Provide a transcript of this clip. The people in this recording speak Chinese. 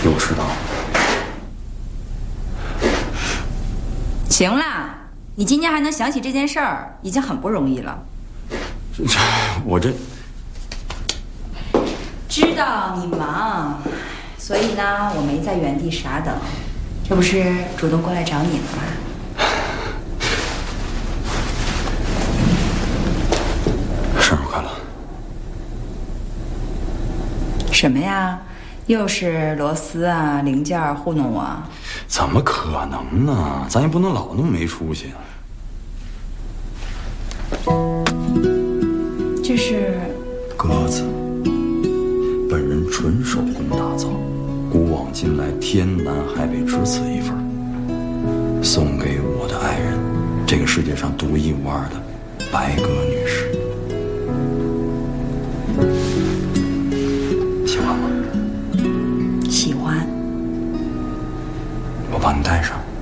又迟到了。 行啦，你今天还能想起这件事儿，已经很不容易了。 我这知道你忙，所以呢，我没在原地傻等，这不是主动过来找你了吗？ 生日快乐！ 什么呀？又是螺丝啊、零件糊弄我？ 怎么可能呢？咱也不能老那么没出息啊！ 这是鸽子，本人纯手工打造，古往今来天南海北只此一份，送给我的爱人，这个世界上独一无二的白鸽女士。喜欢吗？ 喜欢。 我帮你戴上。